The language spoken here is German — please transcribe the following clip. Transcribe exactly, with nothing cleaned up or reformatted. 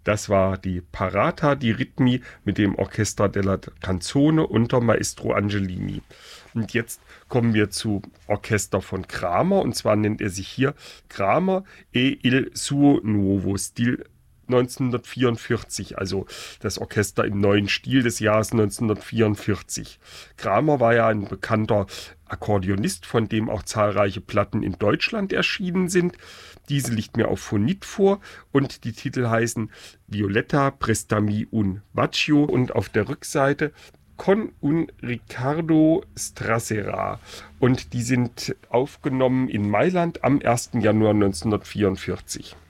Das war die Parata di Ritmi mit dem Orchestra della Canzone unter Maestro Angelini. Und jetzt kommen wir zu Orchester von Kramer, und zwar nennt er sich hier Kramer e il suo nuovo Stil neunzehnhundertvierundvierzig, also das Orchester im neuen Stil des Jahres neunzehnhundertvierundvierzig. Kramer war ja ein bekannter Akkordeonist, von dem auch zahlreiche Platten in Deutschland erschienen sind. Diese liegt mir auf Phonit vor und die Titel heißen Violetta, Prestami un Bacio und auf der Rückseite Con un Riccardo Strassera, und die sind aufgenommen in Mailand am ersten Januar neunzehnhundertvierundvierzig.